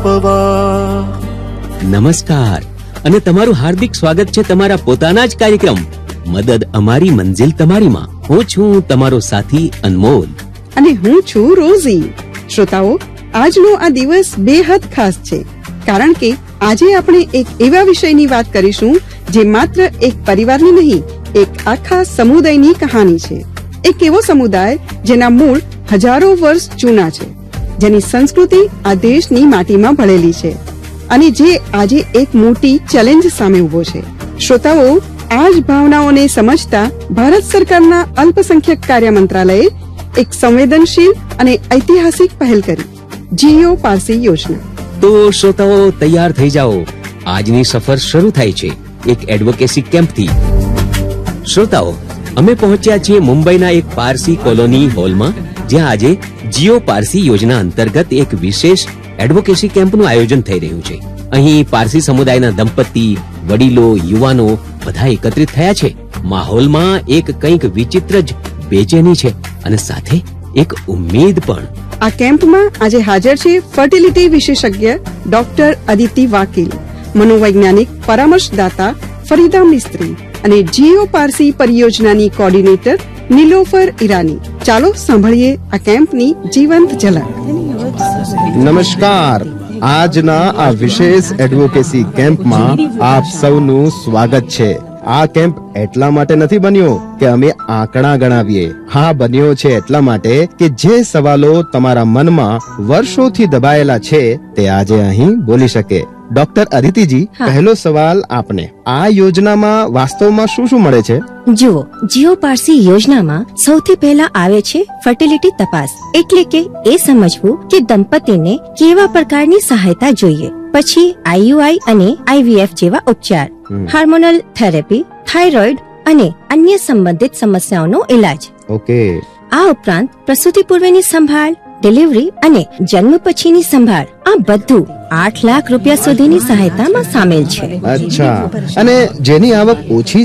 પવાર. નમસ્કાર અને તમારું હાર્દિક સ્વાગત છે તમારા પોતાના જ કાર્યક્રમ મદદ અમારી મંજિલ તમારીમાં. હું છું તમારો સાથી અનમોલ અને હું છું રોઝી. શ્રોતાઓ, આજનો આ દિવસ બેહદ ખાસ છે કારણ કે આજે આપણે એક એવા વિષયની વાત કરીશું જે માત્ર એક પરિવારની નહીં, એક આખા સમુદાયની કહાની છે. એક એવો સમુદાય જેના મૂળ હજારો વર્ષ જૂના છે, જેની સંસ્કૃતિ આ દેશની માટીમાં ભળેલી છે અને જે આજે એક મોટી ચેલેન્જ સામે ઉભો છે. શ્રોતાઓ, આ જ ભાવનાઓને સમજતા ભારત સરકારના અલ્પસંખ્યક કાર્ય મંત્રાલયે એક સંવેદનશીલ અને ઐતિહાસિક પહેલ કરી, જીઓ પારસી યોજના. તો શ્રોતાઓ તૈયાર થઈ જાઓ, આજની સફર શરૂ થાય છે એક એડવોકેસી કેમ્પથી. શ્રોતાઓ, અમે પહોંચ્યા છીએ મુંબઈના એક પારસી કોલોની હોલમાં, જ્યાં આજે જીઓ પારસી યોજના અંતર્ગત એક વિશેષ એડવોકેસી કેમ્પનું આયોજન થઈ રહ્યું છે. અહીં પારસી સમુદાયના દંપતી, વડીલો, યુવાનો બધા એકત્રિત થયા છે. માહોલમાં એક કંઈક વિચિત્ર જ બેચેની છે અને સાથે એક ઉમ્મીદ પણ. આ કેમ્પમાં આજે હાજર છે ફર્ટિલિટી વિશેષજ્ઞ ડોક્ટર અદિતિ વાકીલ, મનોવૈજ્ઞાનિક પરામર્શદાતા ફરીદા મિસ્ત્રી અને જીઓ પારસી પરિયોજનાની કોર્ડિનેટર નીલોફર ઈરાની. ચાલો સાંભળીએ આ કેમ્પની જીવંત ઝલક. નમસ્કાર. આજના આ વિશેષ એડવોકેસી કેમ્પમાં આપ સૌનું સ્વાગત છે. આ કેમ્પ એટલા માટે નથી બન્યો કે અમે આંકડા ગણાવીએ. હા, બન્યો છે એટલા માટે કે જે સવાલો તમારા મનમાં વર્ષોથી દબાયેલા છે તે આજે અહીં બોલી શકે. ડોક્ટર અદિતિજી, પહેલો સવાલ આપને. આ યોજનામાં વાસ્તવમાં શું શું મળે છે? જુઓ, જીઓ પારસી યોજનામાં સૌથી પહેલા આવે છે ફર્ટિલિટી તપાસ, એટલે કે એ સમજવું કે દંપતીને કેવા પ્રકારની સહાયતા જોઈએ. પછી આઈયુઆઈ અને આઈવીએફ જેવા ઉપચાર, હાર્મોનલ થેરેપી, થાઇરોઇડ અને અન્ય સંબંધિત સમસ્યાઓનો ઇલાજ. ઓકે. આ ઉપરાંત પ્રસૂતિ પૂર્વેની સંભાળ, ડિલિવરી અને જન્મ પછીની સંભાળ, આ બધું 8 લાખ રૂપિયા સુધીની સહાયતામાં સામેલ છે. અચ્છા. અને જેની આવક ઓછી